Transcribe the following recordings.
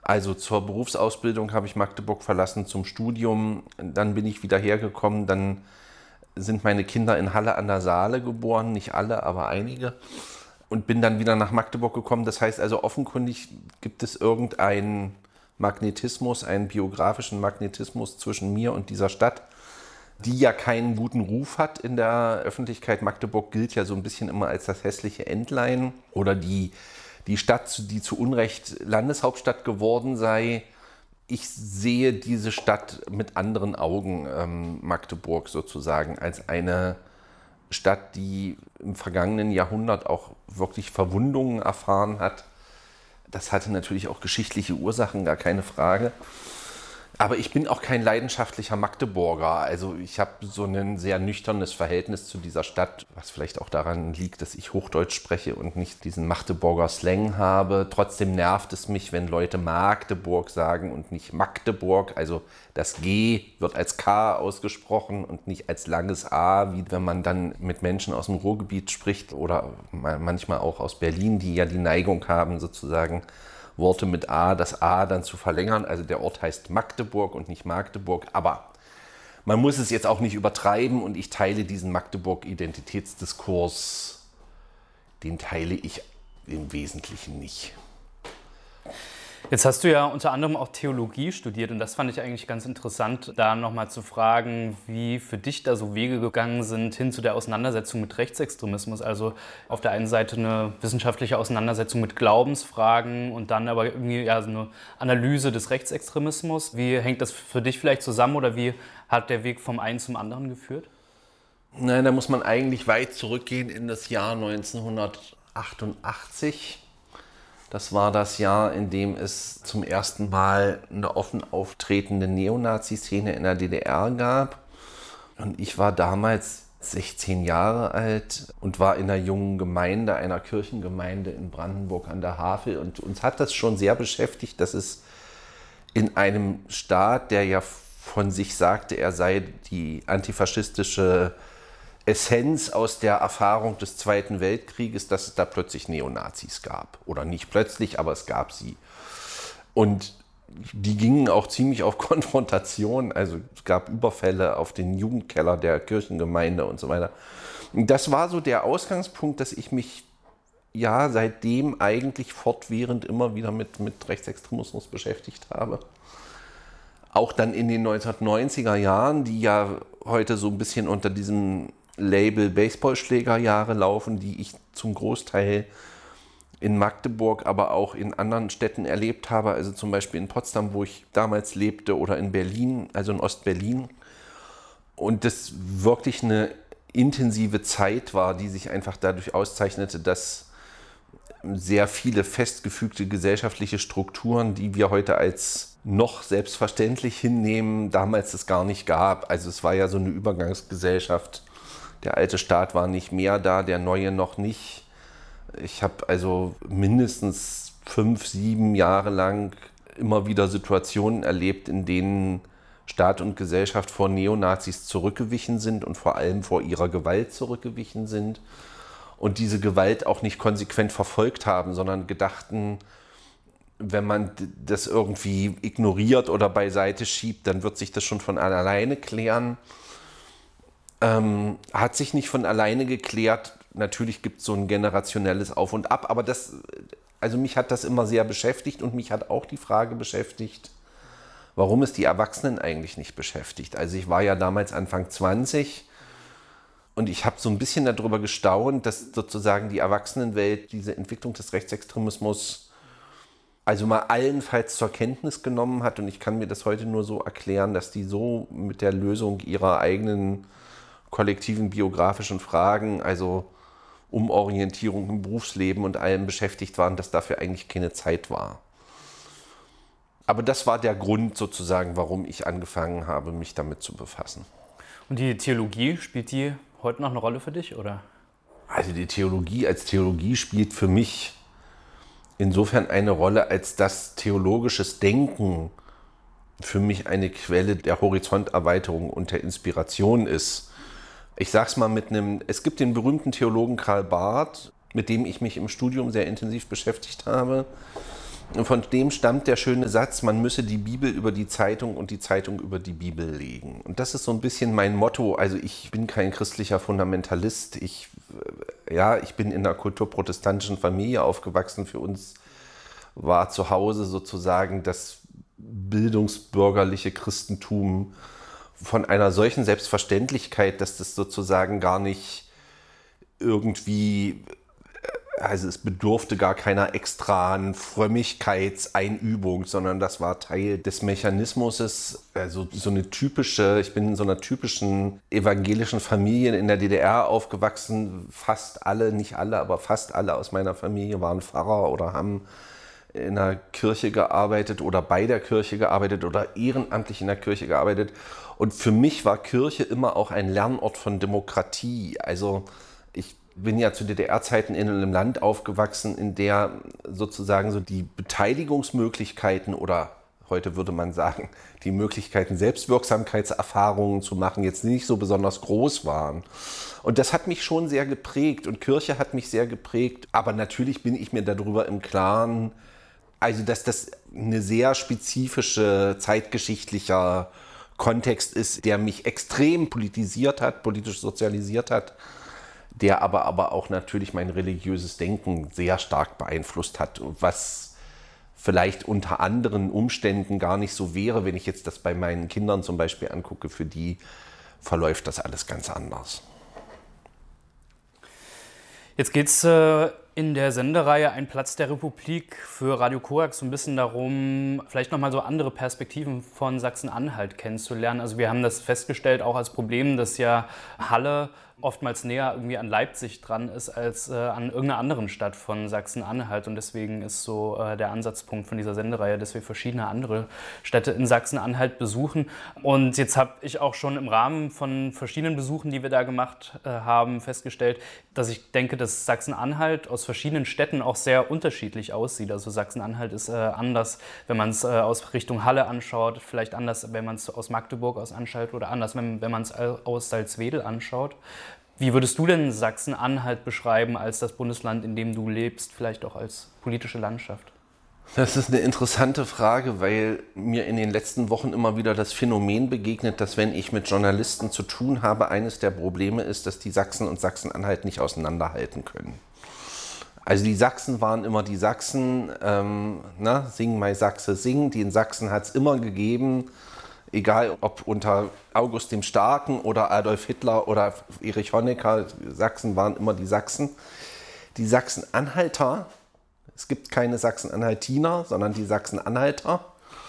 Also zur Berufsausbildung habe ich Magdeburg verlassen, zum Studium. Dann bin ich wieder hergekommen. Dann sind meine Kinder in Halle an der Saale geboren. Nicht alle, aber einige. Und bin dann wieder nach Magdeburg gekommen. Das heißt also, offenkundig gibt es irgendeinen Magnetismus, einen biografischen Magnetismus zwischen mir und dieser Stadt, die ja keinen guten Ruf hat in der Öffentlichkeit. Magdeburg gilt ja so ein bisschen immer als das hässliche Entlein oder die Stadt, die zu Unrecht Landeshauptstadt geworden sei. Ich sehe diese Stadt mit anderen Augen, Magdeburg sozusagen, als eine Stadt, die im vergangenen Jahrhundert auch wirklich Verwundungen erfahren hat. Das hatte natürlich auch geschichtliche Ursachen, gar keine Frage. Aber ich bin auch kein leidenschaftlicher Magdeburger. Also ich habe so ein sehr nüchternes Verhältnis zu dieser Stadt, was vielleicht auch daran liegt, dass ich Hochdeutsch spreche und nicht diesen Magdeburger Slang habe. Trotzdem nervt es mich, wenn Leute Magdeburg sagen und nicht Magdeburg. Also das G wird als K ausgesprochen und nicht als langes A, wie wenn man dann mit Menschen aus dem Ruhrgebiet spricht oder manchmal auch aus Berlin, die ja die Neigung haben, sozusagen Worte mit A, das A dann zu verlängern. Also der Ort heißt Magdeburg und nicht Magdeburg. Aber man muss es jetzt auch nicht übertreiben und ich teile diesen Magdeburg-Identitätsdiskurs, den teile ich im Wesentlichen nicht. Jetzt hast du ja unter anderem auch Theologie studiert und das fand ich eigentlich ganz interessant, da nochmal zu fragen, wie für dich da so Wege gegangen sind hin zu der Auseinandersetzung mit Rechtsextremismus. Also auf der einen Seite eine wissenschaftliche Auseinandersetzung mit Glaubensfragen und dann aber irgendwie ja, so eine Analyse des Rechtsextremismus. Wie hängt das für dich vielleicht zusammen oder wie hat der Weg vom einen zum anderen geführt? Nein, da muss man eigentlich weit zurückgehen in das Jahr 1988. Das war das Jahr, in dem es zum ersten Mal eine offen auftretende Neonazi-Szene in der DDR gab. Und ich war damals 16 Jahre alt und war in einer jungen Gemeinde, einer Kirchengemeinde in Brandenburg an der Havel. Und uns hat das schon sehr beschäftigt, dass es in einem Staat, der ja von sich sagte, er sei die antifaschistische Essenz aus der Erfahrung des Zweiten Weltkrieges, dass es da plötzlich Neonazis gab. Oder nicht plötzlich, aber es gab sie. Und die gingen auch ziemlich auf Konfrontation. Also es gab Überfälle auf den Jugendkeller der Kirchengemeinde und so weiter. Und das war so der Ausgangspunkt, dass ich mich ja seitdem eigentlich fortwährend immer wieder mit Rechtsextremismus beschäftigt habe. Auch dann in den 1990er Jahren, die ja heute so ein bisschen unter diesem Label Baseballschlägerjahre laufen, die ich zum Großteil in Magdeburg, aber auch in anderen Städten erlebt habe, also zum Beispiel in Potsdam, wo ich damals lebte, oder in Berlin, also in Ostberlin. Und das wirklich eine intensive Zeit war, die sich einfach dadurch auszeichnete, dass sehr viele festgefügte gesellschaftliche Strukturen, die wir heute als noch selbstverständlich hinnehmen, damals es gar nicht gab. Also es war ja so eine Übergangsgesellschaft. Der alte Staat war nicht mehr da, der neue noch nicht. Ich habe also mindestens 5, 7 Jahre lang immer wieder Situationen erlebt, in denen Staat und Gesellschaft vor Neonazis zurückgewichen sind und vor allem vor ihrer Gewalt zurückgewichen sind. Und diese Gewalt auch nicht konsequent verfolgt haben, sondern gedachten, wenn man das irgendwie ignoriert oder beiseite schiebt, dann wird sich das schon von alleine klären. Hat sich nicht von alleine geklärt. Natürlich gibt es so ein generationelles Auf und Ab, aber also mich hat das immer sehr beschäftigt und mich hat auch die Frage beschäftigt, warum es die Erwachsenen eigentlich nicht beschäftigt. Also ich war ja damals Anfang 20 und ich habe so ein bisschen darüber gestaunt, dass sozusagen die Erwachsenenwelt diese Entwicklung des Rechtsextremismus also mal allenfalls zur Kenntnis genommen hat. Und ich kann mir das heute nur so erklären, dass die so mit der Lösung ihrer eigenen kollektiven biografischen Fragen, also Umorientierung im Berufsleben und allem beschäftigt waren, dass dafür eigentlich keine Zeit war. Aber das war der Grund sozusagen, warum ich angefangen habe, mich damit zu befassen. Und die Theologie, spielt die heute noch eine Rolle für dich, oder? Also die Theologie als Theologie spielt für mich insofern eine Rolle, als dass theologisches Denken für mich eine Quelle der Horizonterweiterung und der Inspiration ist. Ich sag's mal es gibt den berühmten Theologen Karl Barth, mit dem ich mich im Studium sehr intensiv beschäftigt habe. Und von dem stammt der schöne Satz, man müsse die Bibel über die Zeitung und die Zeitung über die Bibel legen. Und das ist so ein bisschen mein Motto. Also ich bin kein christlicher Fundamentalist. Ich bin in einer kulturprotestantischen Familie aufgewachsen. Für uns war zu Hause sozusagen das bildungsbürgerliche Christentum von einer solchen Selbstverständlichkeit, dass das sozusagen gar nicht irgendwie, also es bedurfte gar keiner extra Frömmigkeitseinübung, sondern das war Teil des Mechanismus. Also so eine typische, ich bin in so einer typischen evangelischen Familie in der DDR aufgewachsen. Fast alle, nicht alle, aber fast alle aus meiner Familie waren Pfarrer oder haben in der Kirche gearbeitet oder bei der Kirche gearbeitet oder ehrenamtlich in der Kirche gearbeitet. Und für mich war Kirche immer auch ein Lernort von Demokratie. Also ich bin ja zu DDR-Zeiten in einem Land aufgewachsen, in der sozusagen so die Beteiligungsmöglichkeiten oder heute würde man sagen, die Möglichkeiten, Selbstwirksamkeitserfahrungen zu machen, jetzt nicht so besonders groß waren. Und das hat mich schon sehr geprägt und Kirche hat mich sehr geprägt. Aber natürlich bin ich mir darüber im Klaren, also dass das eine sehr spezifische zeitgeschichtlicher Kontext ist, der mich extrem politisiert hat, politisch sozialisiert hat, der aber auch natürlich mein religiöses Denken sehr stark beeinflusst hat, was vielleicht unter anderen Umständen gar nicht so wäre, wenn ich jetzt das bei meinen Kindern zum Beispiel angucke, für die verläuft das alles ganz anders. Jetzt geht es in der Sendereihe Ein Platz der Republik für Radio Korax so ein bisschen darum, vielleicht nochmal so andere Perspektiven von Sachsen-Anhalt kennenzulernen. Also wir haben das festgestellt, auch als Problem, dass ja Halle oftmals näher irgendwie an Leipzig dran ist als an irgendeiner anderen Stadt von Sachsen-Anhalt. Und deswegen ist so der Ansatzpunkt von dieser Sendereihe, dass wir verschiedene andere Städte in Sachsen-Anhalt besuchen. Und jetzt habe ich auch schon im Rahmen von verschiedenen Besuchen, die wir da gemacht haben, festgestellt, dass ich denke, dass Sachsen-Anhalt aus verschiedenen Städten auch sehr unterschiedlich aussieht. Also Sachsen-Anhalt ist anders, wenn man es aus Richtung Halle anschaut, vielleicht anders, wenn man es aus Magdeburg aus anschaut oder anders, wenn man es aus Salzwedel anschaut. Wie würdest du denn Sachsen-Anhalt beschreiben als das Bundesland, in dem du lebst, vielleicht auch als politische Landschaft? Das ist eine interessante Frage, weil mir in den letzten Wochen immer wieder das Phänomen begegnet, dass wenn ich mit Journalisten zu tun habe, eines der Probleme ist, dass die Sachsen und Sachsen-Anhalt nicht auseinanderhalten können. Also die Sachsen waren immer die Sachsen, Sing mein Sachse sing, den Sachsen hat es immer gegeben. Egal ob unter August dem Starken oder Adolf Hitler oder Erich Honecker, Sachsen waren immer die Sachsen. Die Sachsen-Anhalter, es gibt keine Sachsen-Anhaltiner, sondern die Sachsen-Anhalter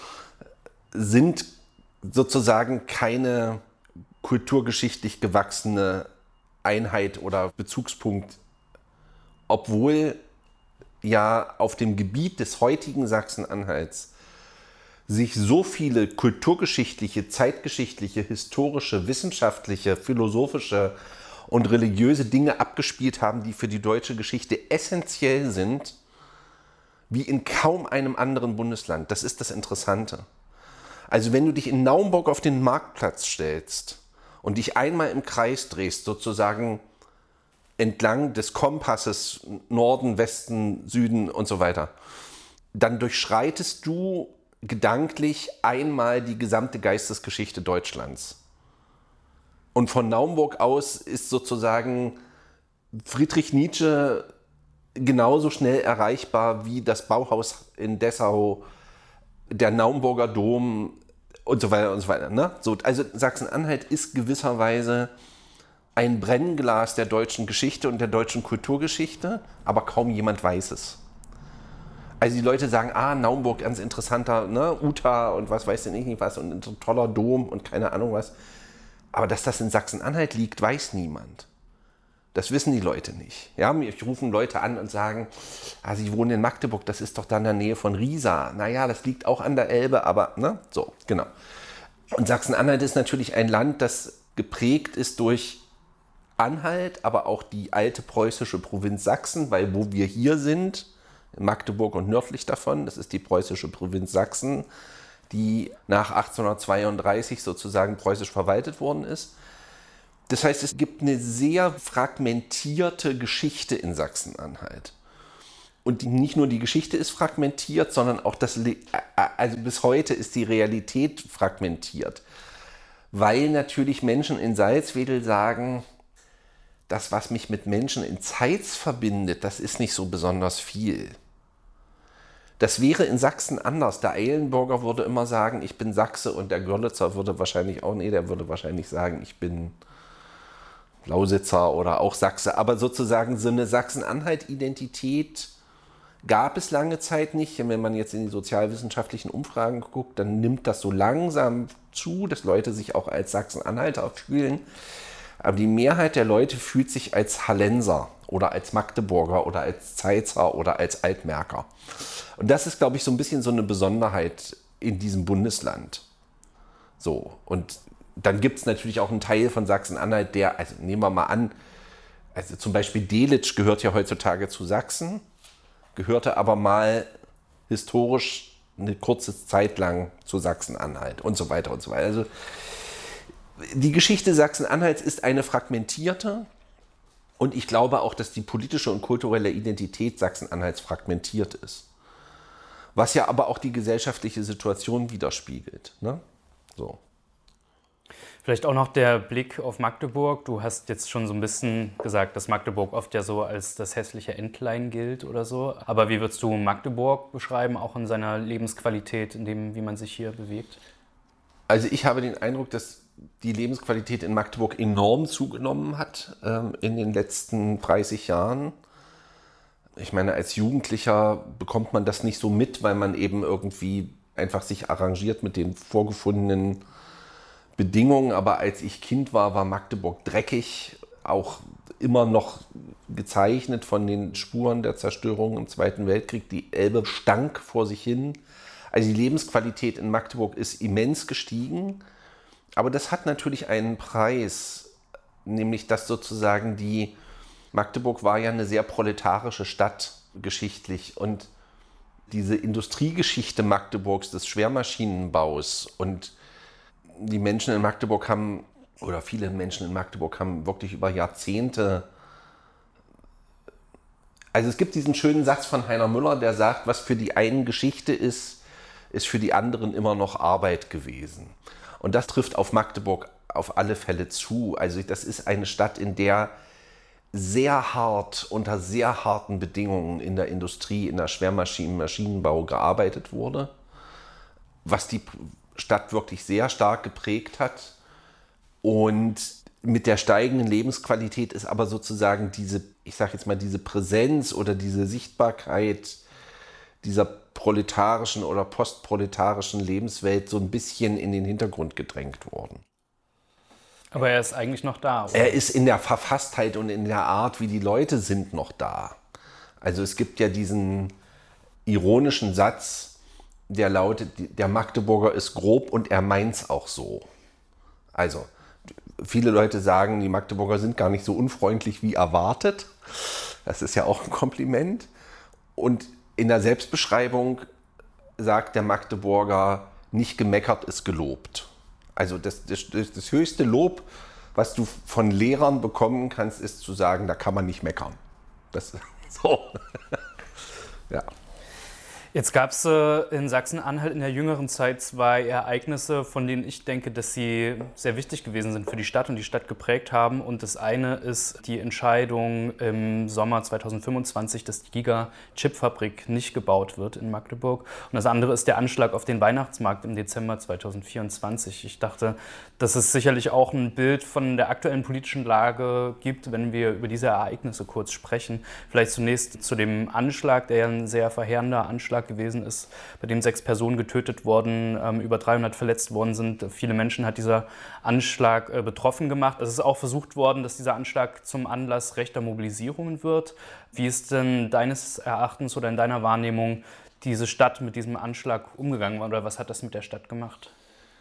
sind sozusagen keine kulturgeschichtlich gewachsene Einheit oder Bezugspunkt, obwohl ja auf dem Gebiet des heutigen Sachsen-Anhalts sich so viele kulturgeschichtliche, zeitgeschichtliche, historische, wissenschaftliche, philosophische und religiöse Dinge abgespielt haben, die für die deutsche Geschichte essentiell sind, wie in kaum einem anderen Bundesland. Das ist das Interessante. Also wenn du dich in Naumburg auf den Marktplatz stellst und dich einmal im Kreis drehst, sozusagen entlang des Kompasses Norden, Westen, Süden und so weiter, dann durchschreitest du gedanklich einmal die gesamte Geistesgeschichte Deutschlands. Und von Naumburg aus ist sozusagen Friedrich Nietzsche genauso schnell erreichbar wie das Bauhaus in Dessau, der Naumburger Dom und so weiter und so weiter. Ne? So, also Sachsen-Anhalt ist gewisserweise ein Brennglas der deutschen Geschichte und der deutschen Kulturgeschichte, aber kaum jemand weiß es. Also die Leute sagen, Naumburg, ganz interessanter, ne, Uta und was weiß denn ich nicht was und ein toller Dom und keine Ahnung was. Aber dass das in Sachsen-Anhalt liegt, weiß niemand. Das wissen die Leute nicht. Ja, mich rufen Leute an und sagen, sie wohnen in Magdeburg, das ist doch da in der Nähe von Riesa. Naja, das liegt auch an der Elbe, aber ne, so, genau. Und Sachsen-Anhalt ist natürlich ein Land, das geprägt ist durch Anhalt, aber auch die alte preußische Provinz Sachsen, weil wo wir hier sind, Magdeburg und nördlich davon, das ist die preußische Provinz Sachsen, die nach 1832 sozusagen preußisch verwaltet worden ist. Das heißt, es gibt eine sehr fragmentierte Geschichte in Sachsen-Anhalt. Und nicht nur die Geschichte ist fragmentiert, sondern auch also bis heute ist die Realität fragmentiert. Weil natürlich Menschen in Salzwedel sagen, das, was mich mit Menschen in Zeitz verbindet, das ist nicht so besonders viel. Das wäre in Sachsen anders. Der Eilenburger würde immer sagen, ich bin Sachse, und der Görlitzer würde wahrscheinlich der würde wahrscheinlich sagen, ich bin Lausitzer oder auch Sachse. Aber sozusagen so eine Sachsen-Anhalt-Identität gab es lange Zeit nicht. Wenn man jetzt in die sozialwissenschaftlichen Umfragen guckt, dann nimmt das so langsam zu, dass Leute sich auch als Sachsen-Anhalter fühlen. Aber die Mehrheit der Leute fühlt sich als Hallenser oder als Magdeburger oder als Zeitzer oder als Altmärker. Und das ist, glaube ich, so ein bisschen so eine Besonderheit in diesem Bundesland. So, und dann gibt es natürlich auch einen Teil von Sachsen-Anhalt, also nehmen wir mal an, also zum Beispiel Delitzsch gehört ja heutzutage zu Sachsen, gehörte aber mal historisch eine kurze Zeit lang zu Sachsen-Anhalt und so weiter und so weiter. Also die Geschichte Sachsen-Anhalts ist eine fragmentierte, und ich glaube auch, dass die politische und kulturelle Identität Sachsen-Anhalts fragmentiert ist. Was ja aber auch die gesellschaftliche Situation widerspiegelt. Ne? So. Vielleicht auch noch der Blick auf Magdeburg. Du hast jetzt schon so ein bisschen gesagt, dass Magdeburg oft ja so als das hässliche Entlein gilt oder so. Aber wie würdest du Magdeburg beschreiben, auch in seiner Lebensqualität, in dem, wie man sich hier bewegt? Also ich habe den Eindruck, dass die Lebensqualität in Magdeburg enorm zugenommen hat in den letzten 30 Jahren. Ich meine, als Jugendlicher bekommt man das nicht so mit, weil man eben irgendwie einfach sich arrangiert mit den vorgefundenen Bedingungen. Aber als ich Kind war, war Magdeburg dreckig, auch immer noch gezeichnet von den Spuren der Zerstörung im Zweiten Weltkrieg. Die Elbe stank vor sich hin. Also die Lebensqualität in Magdeburg ist immens gestiegen. Aber das hat natürlich einen Preis, nämlich dass sozusagen Magdeburg war ja eine sehr proletarische Stadt geschichtlich, und diese Industriegeschichte Magdeburgs, des Schwermaschinenbaus, und die Menschen in Magdeburg viele Menschen in Magdeburg haben wirklich über Jahrzehnte. Also es gibt diesen schönen Satz von Heiner Müller, der sagt, was für die einen Geschichte ist, ist für die anderen immer noch Arbeit gewesen. Und das trifft auf Magdeburg auf alle Fälle zu. Also das ist eine Stadt, in der sehr hart, unter sehr harten Bedingungen in der Industrie, in der Maschinenbau gearbeitet wurde, was die Stadt wirklich sehr stark geprägt hat. Und mit der steigenden Lebensqualität ist aber sozusagen diese Präsenz oder diese Sichtbarkeit dieser proletarischen oder postproletarischen Lebenswelt so ein bisschen in den Hintergrund gedrängt worden. Aber er ist eigentlich noch da, oder? Er ist in der Verfasstheit und in der Art, wie die Leute sind, noch da. Also es gibt ja diesen ironischen Satz, der lautet, der Magdeburger ist grob und er meint's auch so. Also viele Leute sagen, die Magdeburger sind gar nicht so unfreundlich wie erwartet. Das ist ja auch ein Kompliment. Und in der Selbstbeschreibung sagt der Magdeburger, nicht gemeckert ist gelobt. Also das höchste Lob, was du von Lehrern bekommen kannst, ist zu sagen, da kann man nicht meckern. Das so. Ja. Jetzt gab es in Sachsen-Anhalt in der jüngeren Zeit 2 Ereignisse, von denen ich denke, dass sie sehr wichtig gewesen sind für die Stadt und die Stadt geprägt haben. Und das eine ist die Entscheidung im Sommer 2025, dass die Giga-Chip-Fabrik nicht gebaut wird in Magdeburg. Und das andere ist der Anschlag auf den Weihnachtsmarkt im Dezember 2024. Ich dachte, dass es sicherlich auch ein Bild von der aktuellen politischen Lage gibt, wenn wir über diese Ereignisse kurz sprechen. Vielleicht zunächst zu dem Anschlag, der ja ein sehr verheerender Anschlag gewesen ist, bei dem 6 Personen getötet wurden, über 300 verletzt worden sind. Viele Menschen hat dieser Anschlag betroffen gemacht. Es ist auch versucht worden, dass dieser Anschlag zum Anlass rechter Mobilisierungen wird. Wie ist denn deines Erachtens oder in deiner Wahrnehmung diese Stadt mit diesem Anschlag umgegangen, oder was hat das mit der Stadt gemacht?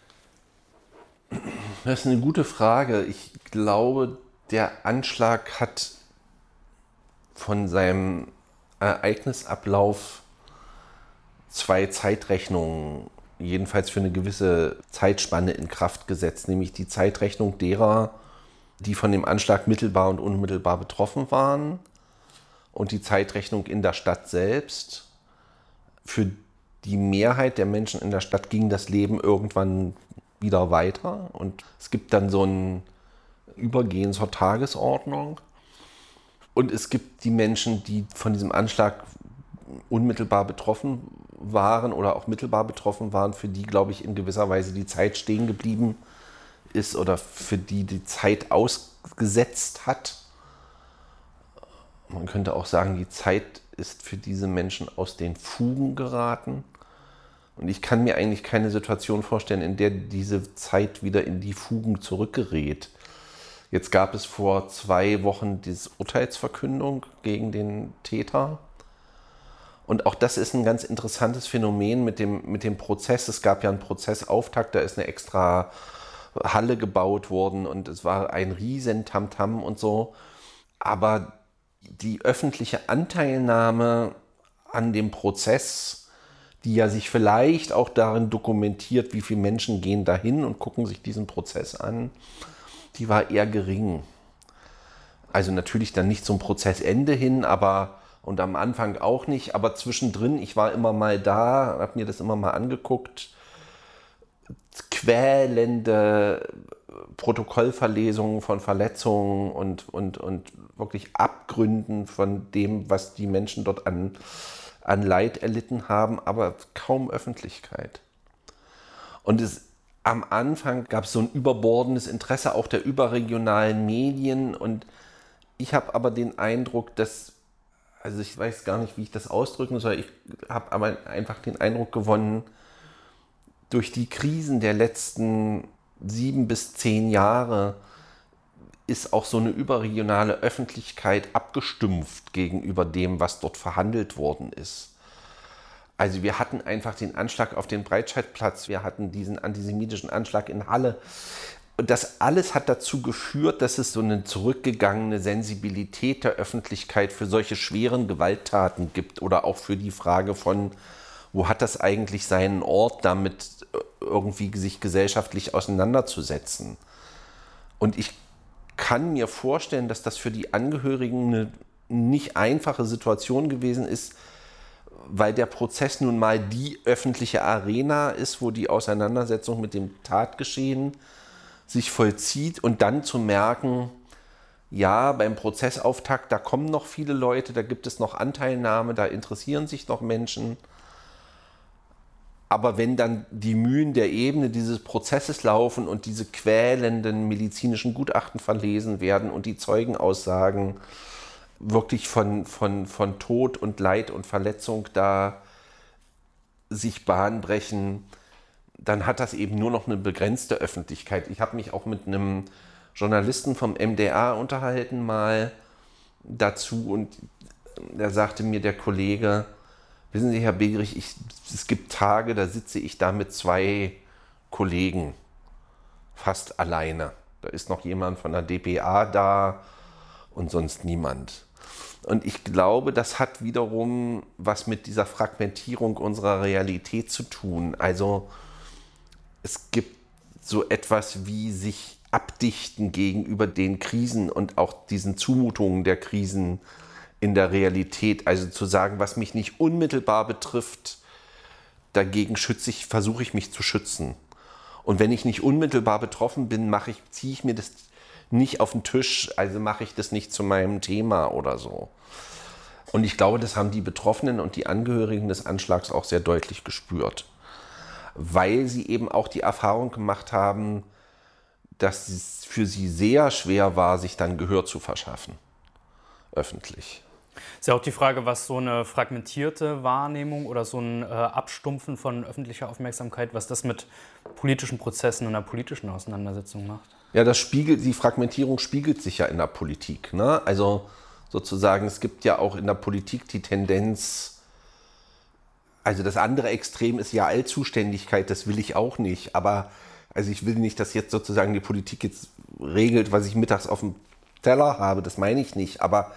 Das ist eine gute Frage. Ich glaube, der Anschlag hat von seinem Ereignisablauf 2 Zeitrechnungen, jedenfalls für eine gewisse Zeitspanne, in Kraft gesetzt. Nämlich die Zeitrechnung derer, die von dem Anschlag mittelbar und unmittelbar betroffen waren, und die Zeitrechnung in der Stadt selbst. Für die Mehrheit der Menschen in der Stadt ging das Leben irgendwann wieder weiter und es gibt dann so ein Übergehen zur Tagesordnung. Und es gibt die Menschen, die von diesem Anschlag unmittelbar betroffen waren oder auch mittelbar betroffen waren, für die, glaube ich, in gewisser Weise die Zeit stehen geblieben ist oder für die die Zeit ausgesetzt hat. Man könnte auch sagen, die Zeit ist für diese Menschen aus den Fugen geraten. Und ich kann mir eigentlich keine Situation vorstellen, in der diese Zeit wieder in die Fugen zurückgerät. Jetzt gab es vor 2 Wochen diese Urteilsverkündung gegen den Täter. Und auch das ist ein ganz interessantes Phänomen mit dem Prozess. Es gab ja einen Prozessauftakt, da ist eine extra Halle gebaut worden und es war ein riesen Tamtam und so. Aber die öffentliche Anteilnahme an dem Prozess, die ja sich vielleicht auch darin dokumentiert, wie viele Menschen gehen dahin und gucken sich diesen Prozess an, die war eher gering. Also natürlich dann nicht zum Prozessende hin, aber und am Anfang auch nicht, aber zwischendrin, ich war immer mal da, habe mir das immer mal angeguckt, quälende Protokollverlesungen von Verletzungen und wirklich Abgründen von dem, was die Menschen dort an Leid erlitten haben, aber kaum Öffentlichkeit. Und am Anfang gab es so ein überbordendes Interesse auch der überregionalen Medien und ich habe aber den Eindruck, dass, also ich weiß gar nicht, wie ich das ausdrücken soll, ich habe aber einfach den Eindruck gewonnen, durch die Krisen der letzten 7 bis 10 Jahre ist auch so eine überregionale Öffentlichkeit abgestumpft gegenüber dem, was dort verhandelt worden ist. Also wir hatten einfach den Anschlag auf den Breitscheidplatz, wir hatten diesen antisemitischen Anschlag in Halle. Und das alles hat dazu geführt, dass es so eine zurückgegangene Sensibilität der Öffentlichkeit für solche schweren Gewalttaten gibt oder auch für die Frage von, wo hat das eigentlich seinen Ort, damit irgendwie sich gesellschaftlich auseinanderzusetzen. Und ich kann mir vorstellen, dass das für die Angehörigen eine nicht einfache Situation gewesen ist, weil der Prozess nun mal die öffentliche Arena ist, wo die Auseinandersetzung mit dem Tatgeschehen sich vollzieht und dann zu merken, ja, beim Prozessauftakt, da kommen noch viele Leute, da gibt es noch Anteilnahme, da interessieren sich noch Menschen. Aber wenn dann die Mühen der Ebene dieses Prozesses laufen und diese quälenden medizinischen Gutachten verlesen werden und die Zeugenaussagen wirklich von Tod und Leid und Verletzung da sich Bahn brechen, dann hat das eben nur noch eine begrenzte Öffentlichkeit. Ich habe mich auch mit einem Journalisten vom MDR unterhalten mal dazu und da sagte mir der Kollege, wissen Sie, Herr Begerich, es gibt Tage, da sitze ich da mit 2 Kollegen, fast alleine. Da ist noch jemand von der dpa da und sonst niemand. Und ich glaube, das hat wiederum was mit dieser Fragmentierung unserer Realität zu tun. Also es gibt so etwas wie sich abdichten gegenüber den Krisen und auch diesen Zumutungen der Krisen in der Realität. Also zu sagen, was mich nicht unmittelbar betrifft, dagegen versuche ich mich zu schützen. Und wenn ich nicht unmittelbar betroffen bin, ziehe ich mir das nicht auf den Tisch, also mache ich das nicht zu meinem Thema oder so. Und ich glaube, das haben die Betroffenen und die Angehörigen des Anschlags auch sehr deutlich gespürt, weil sie eben auch die Erfahrung gemacht haben, dass es für sie sehr schwer war, sich dann Gehör zu verschaffen, öffentlich. Ist ja auch die Frage, was so eine fragmentierte Wahrnehmung oder so ein Abstumpfen von öffentlicher Aufmerksamkeit, was das mit politischen Prozessen und einer politischen Auseinandersetzung macht. Ja, die Fragmentierung spiegelt sich ja in der Politik, ne? Also sozusagen, es gibt ja auch in der Politik die Tendenz, also das andere Extrem ist ja Allzuständigkeit, das will ich auch nicht, aber also ich will nicht, dass jetzt sozusagen die Politik jetzt regelt, was ich mittags auf dem Teller habe, das meine ich nicht, aber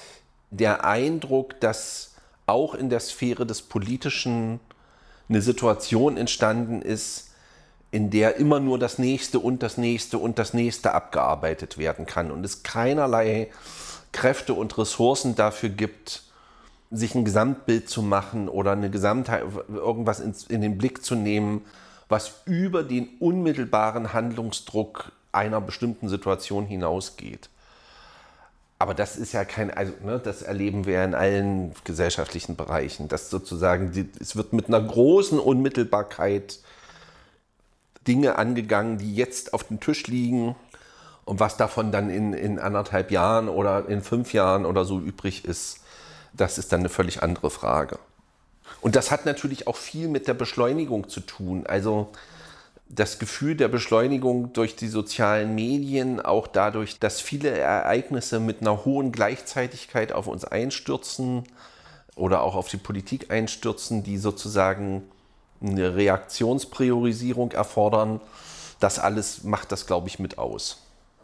der Eindruck, dass auch in der Sphäre des Politischen eine Situation entstanden ist, in der immer nur das Nächste und das Nächste und das Nächste abgearbeitet werden kann und es keinerlei Kräfte und Ressourcen dafür gibt, sich ein Gesamtbild zu machen oder eine Gesamtheit, irgendwas in den Blick zu nehmen, was über den unmittelbaren Handlungsdruck einer bestimmten Situation hinausgeht. Aber das ist ja das erleben wir ja in allen gesellschaftlichen Bereichen, dass sozusagen es wird mit einer großen Unmittelbarkeit Dinge angegangen, die jetzt auf dem Tisch liegen, und was davon dann in 1,5 Jahren oder in 5 Jahren oder so übrig ist, das ist dann eine völlig andere Frage. Und das hat natürlich auch viel mit der Beschleunigung zu tun. Also das Gefühl der Beschleunigung durch die sozialen Medien, auch dadurch, dass viele Ereignisse mit einer hohen Gleichzeitigkeit auf uns einstürzen oder auch auf die Politik einstürzen, die sozusagen eine Reaktionspriorisierung erfordern, das alles macht das, glaube ich, mit aus.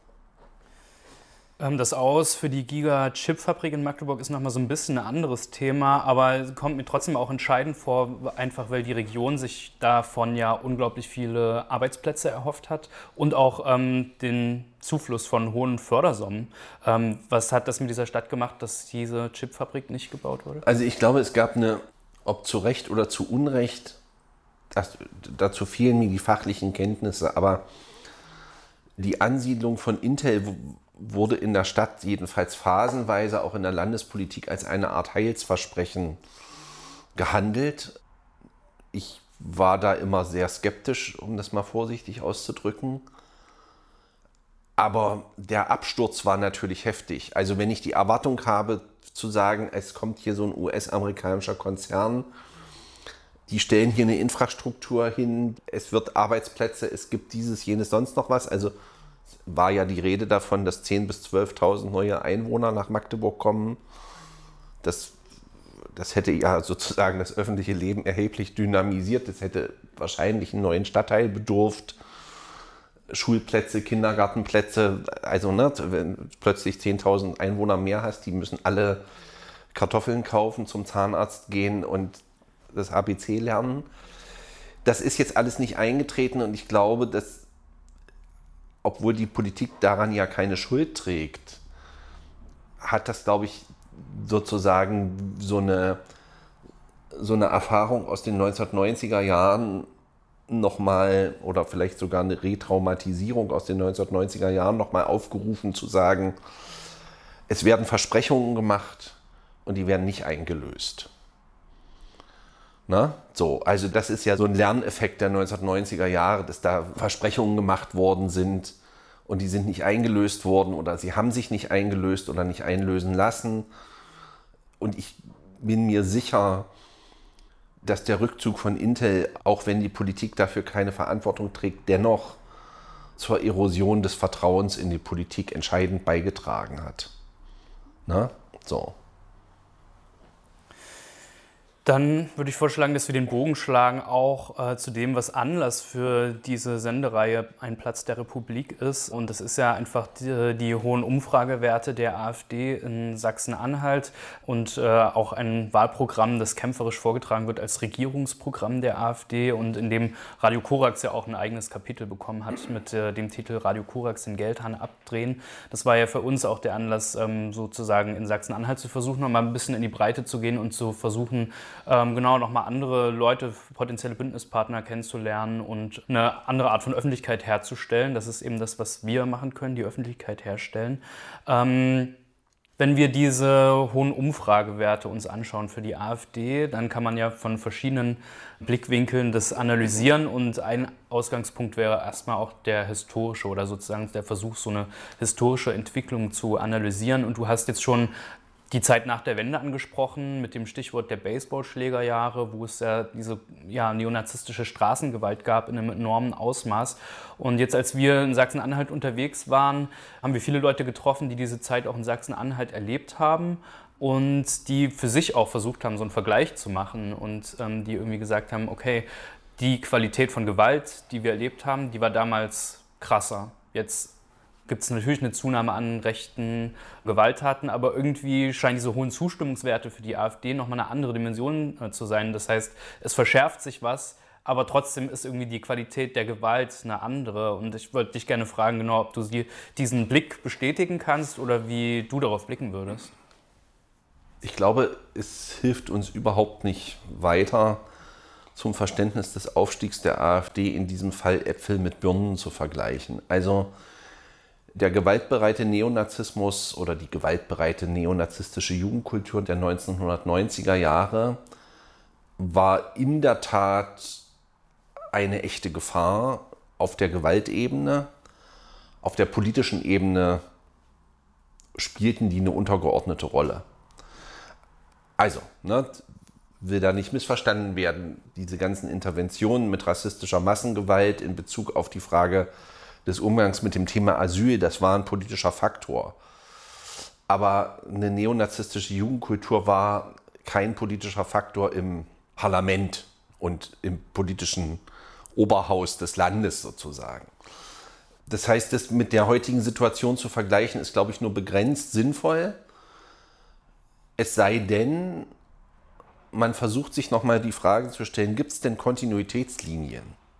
Das Aus für die Giga-Chip-Fabrik in Magdeburg ist nochmal so ein bisschen ein anderes Thema, aber kommt mir trotzdem auch entscheidend vor, einfach weil die Region sich davon ja unglaublich viele Arbeitsplätze erhofft hat und auch den Zufluss von hohen Fördersummen. Was hat das mit dieser Stadt gemacht, dass diese Chipfabrik nicht gebaut wurde? Also ich glaube, es gab ob zu Recht oder zu Unrecht, dazu fehlen mir die fachlichen Kenntnisse, aber die Ansiedlung von Intel wurde in der Stadt jedenfalls phasenweise auch in der Landespolitik als eine Art Heilsversprechen gehandelt. Ich war da immer sehr skeptisch, um das mal vorsichtig auszudrücken. Aber der Absturz war natürlich heftig. Also wenn ich die Erwartung habe zu sagen, es kommt hier so ein US-amerikanischer Konzern, die stellen hier eine Infrastruktur hin, es wird Arbeitsplätze, es gibt dieses, jenes, sonst noch was. Also war ja die Rede davon, dass 10.000 bis 12.000 neue Einwohner nach Magdeburg kommen. Das hätte ja sozusagen das öffentliche Leben erheblich dynamisiert. Das hätte wahrscheinlich einen neuen Stadtteil bedurft. Schulplätze, Kindergartenplätze. Also wenn du plötzlich 10.000 Einwohner mehr hast, die müssen alle Kartoffeln kaufen, zum Zahnarzt gehen und das ABC lernen. Das ist jetzt alles nicht eingetreten und ich glaube, dass, obwohl die Politik daran ja keine Schuld trägt, hat das, glaube ich, sozusagen so eine Erfahrung aus den 1990er Jahren nochmal oder vielleicht sogar eine Retraumatisierung aus den 1990er Jahren nochmal aufgerufen zu sagen, es werden Versprechungen gemacht und die werden nicht eingelöst. Na? So, also das ist ja so ein Lerneffekt der 1990er Jahre, dass da Versprechungen gemacht worden sind und die sind nicht eingelöst worden oder sie haben sich nicht eingelöst oder nicht einlösen lassen. Und ich bin mir sicher, dass der Rückzug von Intel, auch wenn die Politik dafür keine Verantwortung trägt, dennoch zur Erosion des Vertrauens in die Politik entscheidend beigetragen hat. Na? So. Dann würde ich vorschlagen, dass wir den Bogen schlagen auch zu dem, was Anlass für diese Sendereihe Ein Platz der Republik ist. Und das ist ja einfach die hohen Umfragewerte der AfD in Sachsen-Anhalt und auch ein Wahlprogramm, das kämpferisch vorgetragen wird als Regierungsprogramm der AfD und in dem Radio Korax ja auch ein eigenes Kapitel bekommen hat mit dem Titel Radio Korax den Geldhahn abdrehen. Das war ja für uns auch der Anlass, sozusagen in Sachsen-Anhalt zu versuchen, noch mal ein bisschen in die Breite zu gehen und zu versuchen, nochmal andere Leute, potenzielle Bündnispartner kennenzulernen und eine andere Art von Öffentlichkeit herzustellen. Das ist eben das, was wir machen können, die Öffentlichkeit herstellen. Wenn wir diese hohen Umfragewerte uns anschauen für die AfD, dann kann man ja von verschiedenen Blickwinkeln das analysieren und ein Ausgangspunkt wäre erstmal auch der historische oder sozusagen der Versuch, so eine historische Entwicklung zu analysieren. Und du hast jetzt schon die Zeit nach der Wende angesprochen, mit dem Stichwort der Baseballschlägerjahre, wo es ja diese neonazistische Straßengewalt gab in einem enormen Ausmaß. Und jetzt, als wir in Sachsen-Anhalt unterwegs waren, haben wir viele Leute getroffen, die diese Zeit auch in Sachsen-Anhalt erlebt haben und die für sich auch versucht haben, so einen Vergleich zu machen und die irgendwie gesagt haben, okay, die Qualität von Gewalt, die wir erlebt haben, die war damals krasser. Jetzt gibt es natürlich eine Zunahme an rechten Gewalttaten, aber irgendwie scheinen diese hohen Zustimmungswerte für die AfD nochmal eine andere Dimension zu sein. Das heißt, es verschärft sich was, aber trotzdem ist irgendwie die Qualität der Gewalt eine andere. Und ich wollte dich gerne fragen, genau, ob du diesen Blick bestätigen kannst oder wie du darauf blicken würdest. Ich glaube, es hilft uns überhaupt nicht weiter, zum Verständnis des Aufstiegs der AfD in diesem Fall Äpfel mit Birnen zu vergleichen. Also der gewaltbereite Neonazismus oder die gewaltbereite neonazistische Jugendkultur der 1990er Jahre war in der Tat eine echte Gefahr auf der Gewaltebene. Auf der politischen Ebene spielten die eine untergeordnete Rolle. Also, will da nicht missverstanden werden, diese ganzen Interventionen mit rassistischer Massengewalt in Bezug auf die Frage des Umgangs mit dem Thema Asyl, das war ein politischer Faktor. Aber eine neonazistische Jugendkultur war kein politischer Faktor im Parlament und im politischen Oberhaus des Landes sozusagen. Das heißt, das mit der heutigen Situation zu vergleichen, ist, glaube ich, nur begrenzt sinnvoll. Es sei denn, man versucht sich nochmal die Frage zu stellen, gibt es denn Kontinuitätslinien?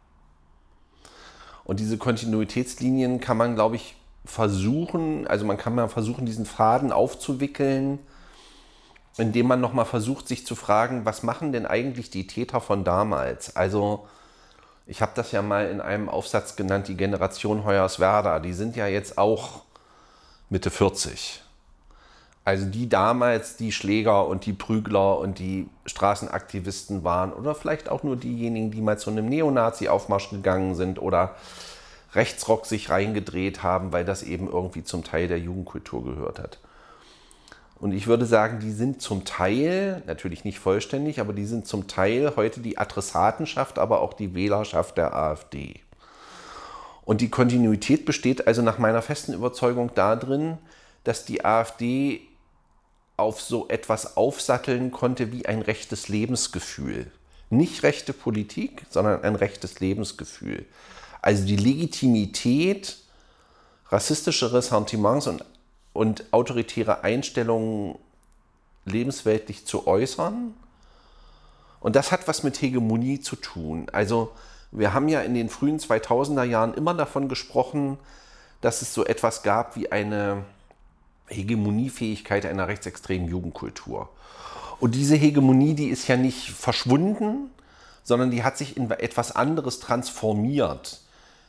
Und diese Kontinuitätslinien kann man, glaube ich, versuchen, also man kann mal versuchen, diesen Faden aufzuwickeln, indem man nochmal versucht, sich zu fragen, was machen denn eigentlich die Täter von damals? Also ich habe das ja mal in einem Aufsatz genannt, die Generation Hoyerswerda, die sind ja jetzt auch Mitte 40. Also die damals die Schläger und die Prügler und die Straßenaktivisten waren oder vielleicht auch nur diejenigen, die mal zu einem Neonazi-Aufmarsch gegangen sind oder Rechtsrock sich reingedreht haben, weil das eben irgendwie zum Teil der Jugendkultur gehört hat. Und ich würde sagen, die sind zum Teil, natürlich nicht vollständig, aber die sind zum Teil heute die Adressatenschaft, aber auch die Wählerschaft der AfD. Und die Kontinuität besteht also nach meiner festen Überzeugung darin, dass die AfD auf so etwas aufsatteln konnte wie ein rechtes Lebensgefühl. Nicht rechte Politik, sondern ein rechtes Lebensgefühl. Also die Legitimität, rassistische Ressentiments und autoritäre Einstellungen lebensweltlich zu äußern. Und das hat was mit Hegemonie zu tun. Also wir haben ja in den frühen 2000er Jahren immer davon gesprochen, dass es so etwas gab wie eine Hegemoniefähigkeit einer rechtsextremen Jugendkultur. Und diese Hegemonie, die ist ja nicht verschwunden, sondern die hat sich in etwas anderes transformiert.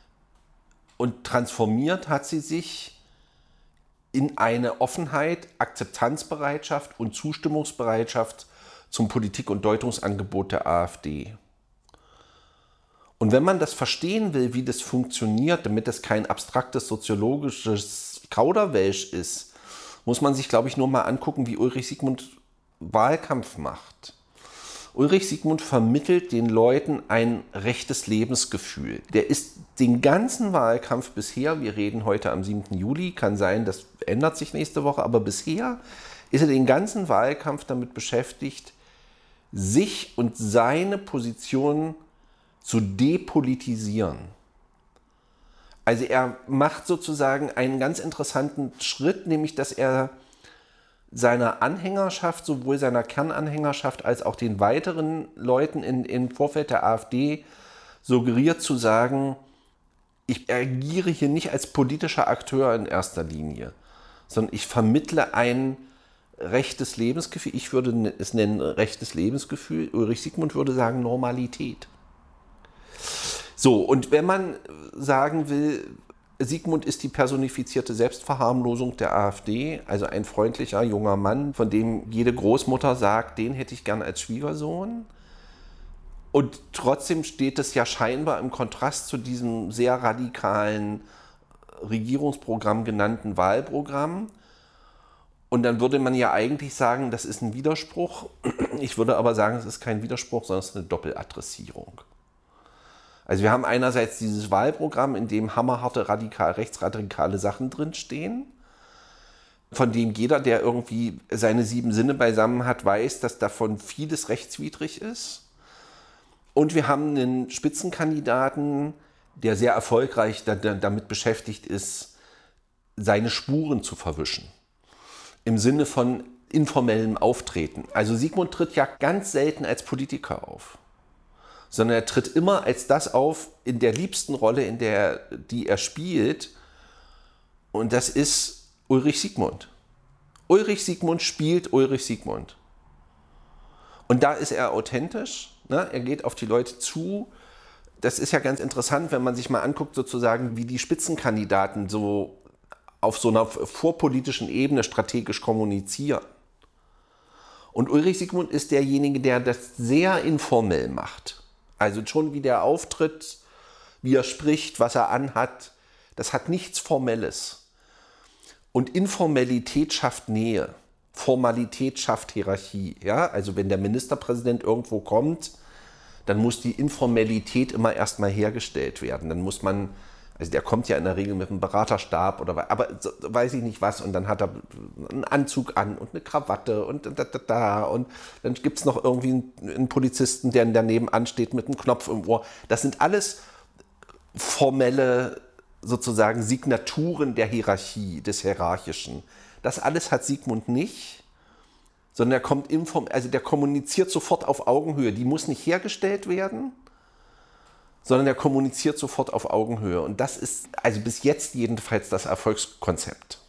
Und transformiert hat sie sich in eine Offenheit, Akzeptanzbereitschaft und Zustimmungsbereitschaft zum Politik- und Deutungsangebot der AfD. Und wenn man das verstehen will, wie das funktioniert, damit es kein abstraktes soziologisches Kauderwelsch ist, muss man sich, glaube ich, nur mal angucken, wie Ulrich Siegmund Wahlkampf macht. Ulrich Siegmund vermittelt den Leuten ein rechtes Lebensgefühl. Der ist den ganzen Wahlkampf bisher, wir reden heute am 7. Juli, kann sein, das ändert sich nächste Woche, aber bisher ist er den ganzen Wahlkampf damit beschäftigt, sich und seine Position zu depolitisieren. Also er macht sozusagen einen ganz interessanten Schritt, nämlich dass er seiner Anhängerschaft, sowohl seiner Kernanhängerschaft als auch den weiteren Leuten im Vorfeld der AfD suggeriert zu sagen, ich agiere hier nicht als politischer Akteur in erster Linie, sondern ich vermittle ein rechtes Lebensgefühl. Ich würde es nennen rechtes Lebensgefühl. Ulrich Siegmund würde sagen Normalität. So, und wenn man sagen will, Siegmund ist die personifizierte Selbstverharmlosung der AfD, also ein freundlicher junger Mann, von dem jede Großmutter sagt, den hätte ich gern als Schwiegersohn. Und trotzdem steht es ja scheinbar im Kontrast zu diesem sehr radikalen Regierungsprogramm genannten Wahlprogramm. Und dann würde man ja eigentlich sagen, das ist ein Widerspruch. Ich würde aber sagen, es ist kein Widerspruch, sondern es ist eine Doppeladressierung. Also wir haben einerseits dieses Wahlprogramm, in dem hammerharte, rechtsradikale Sachen drinstehen, von dem jeder, der irgendwie seine 7 Sinne beisammen hat, weiß, dass davon vieles rechtswidrig ist. Und wir haben einen Spitzenkandidaten, der sehr erfolgreich damit beschäftigt ist, seine Spuren zu verwischen. Im Sinne von informellem Auftreten. Also Siegmund tritt ja ganz selten als Politiker auf, sondern er tritt immer als das auf in der liebsten Rolle, die er spielt. Und das ist Ulrich Siegmund. Ulrich Siegmund spielt Ulrich Siegmund. Und da ist er authentisch, ne? Er geht auf die Leute zu. Das ist ja ganz interessant, wenn man sich mal anguckt, sozusagen, wie die Spitzenkandidaten so auf so einer vorpolitischen Ebene strategisch kommunizieren. Und Ulrich Siegmund ist derjenige, der das sehr informell macht. Also schon wie der auftritt, wie er spricht, was er anhat, das hat nichts Formelles. Und Informalität schafft Nähe, Formalität schafft Hierarchie. Ja? Also wenn der Ministerpräsident irgendwo kommt, dann muss die Informalität immer erstmal hergestellt werden. Dann muss man, also der kommt ja in der Regel mit einem Beraterstab oder aber weiß ich nicht was, und dann hat er einen Anzug an und eine Krawatte und und dann gibt es noch irgendwie einen Polizisten, der daneben ansteht mit einem Knopf im Ohr. Das sind alles formelle sozusagen Signaturen der Hierarchie, des Hierarchischen. Das alles hat Siegmund nicht, sondern der kommuniziert sofort auf Augenhöhe. Die muss nicht hergestellt werden, sondern er kommuniziert sofort auf Augenhöhe. Und das ist also bis jetzt jedenfalls das Erfolgskonzept.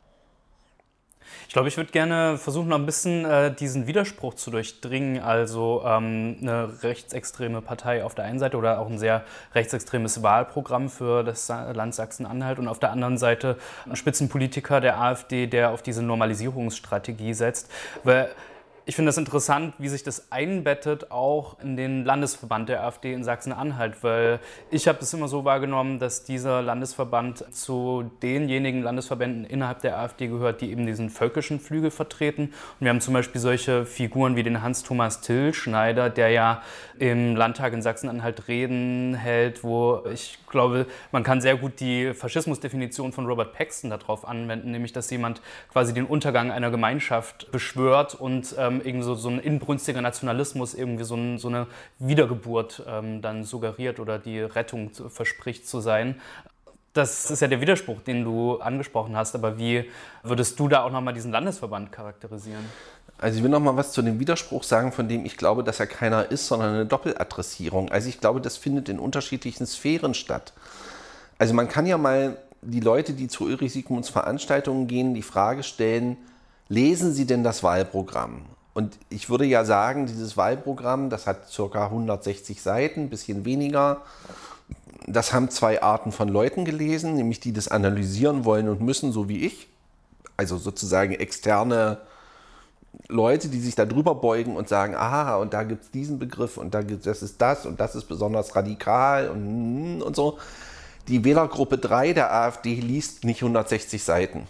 Ich glaube, ich würde gerne versuchen, noch ein bisschen diesen Widerspruch zu durchdringen. Also eine rechtsextreme Partei auf der einen Seite oder auch ein sehr rechtsextremes Wahlprogramm für das Land Sachsen-Anhalt und auf der anderen Seite ein Spitzenpolitiker der AfD, der auf diese Normalisierungsstrategie setzt. Weil ich finde das interessant, wie sich das einbettet auch in den Landesverband der AfD in Sachsen-Anhalt, weil ich habe es immer so wahrgenommen, dass dieser Landesverband zu denjenigen Landesverbänden innerhalb der AfD gehört, die eben diesen völkischen Flügel vertreten. Und wir haben zum Beispiel solche Figuren wie den Hans-Thomas Tillschneider, der ja im Landtag in Sachsen-Anhalt Reden hält, wo ich glaube, man kann sehr gut die Faschismusdefinition von Robert Paxton darauf anwenden, nämlich dass jemand quasi den Untergang einer Gemeinschaft beschwört und irgendwie so ein inbrünstiger Nationalismus, irgendwie so eine Wiedergeburt dann suggeriert oder die Rettung verspricht zu sein. Das ist ja der Widerspruch, den du angesprochen hast, aber wie würdest du da auch nochmal diesen Landesverband charakterisieren? Also ich will noch mal was zu dem Widerspruch sagen, von dem ich glaube, dass er keiner ist, sondern eine Doppeladressierung. Also ich glaube, das findet in unterschiedlichen Sphären statt. Also man kann ja mal die Leute, die zu Ulrich Siegmunds Veranstaltungen gehen, die Frage stellen, lesen Sie denn das Wahlprogramm? Und ich würde ja sagen, dieses Wahlprogramm, das hat ca. 160 Seiten, ein bisschen weniger. Das haben zwei Arten von Leuten gelesen, nämlich die das analysieren wollen und müssen, so wie ich. Also sozusagen externe Leute, die sich da drüber beugen und sagen, aha, und da gibt es diesen Begriff und das ist das und das ist besonders radikal und so. Die Wählergruppe 3 der AfD liest nicht 160 Seiten.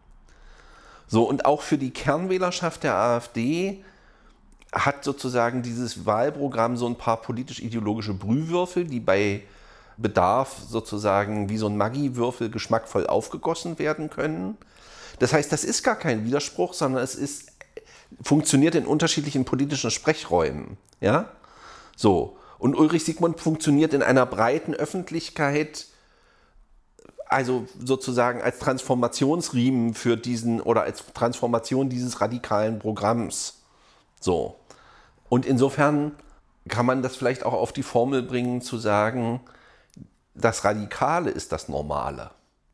So, und auch für die Kernwählerschaft der AfD hat sozusagen dieses Wahlprogramm so ein paar politisch-ideologische Brühwürfel, die bei Bedarf sozusagen wie so ein Maggi-Würfel geschmackvoll aufgegossen werden können. Das heißt, das ist gar kein Widerspruch, sondern es funktioniert in unterschiedlichen politischen Sprechräumen. Ja? So. Und Ulrich Siegmund funktioniert in einer breiten Öffentlichkeit, also sozusagen als Transformationsriemen für diesen oder als Transformation dieses radikalen Programms. So. Und insofern kann man das vielleicht auch auf die Formel bringen, zu sagen, das Radikale ist das Normale.